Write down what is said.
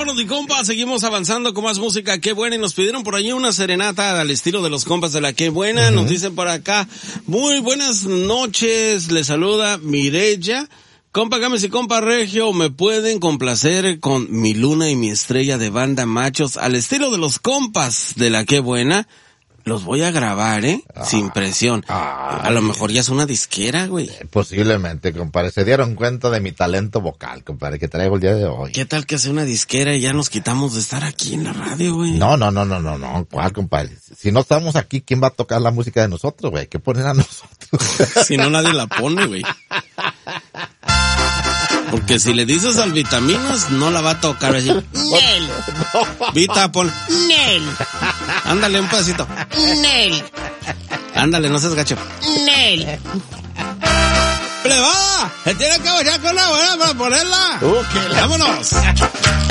Vámonos, mi compa, seguimos avanzando con más música, qué buena, y nos pidieron por allí una serenata al estilo de los compas de la Qué Buena. Nos dicen por acá, muy buenas noches, les saluda Mireya. Compa Gámez y compa Regio, me pueden complacer con Mi Luna y Mi Estrella de Banda Machos al estilo de los compas de la Qué Buena. Los voy a grabar, sin presión. A lo mejor ya es una disquera, güey. Posiblemente, compadre. Se dieron cuenta de mi talento vocal, compadre, que traigo el día de hoy. ¿Qué tal que sea una disquera y ya nos quitamos de estar aquí en la radio, güey? No. ¿Cuál, compadre? Si no estamos aquí, ¿quién va a tocar la música de nosotros, güey? ¿Qué poner a nosotros? Si no, nadie la pone, güey. Porque si le dices al Vitaminas, no la va a tocar. Va a decir, Nel. Vita, pon. Nel. Ándale, un pedacito. Nel. Ándale, no seas gacho. Nel. ¡Le va! ¡Se tiene que bailar con la buena para ponerla! ¡Vámonos!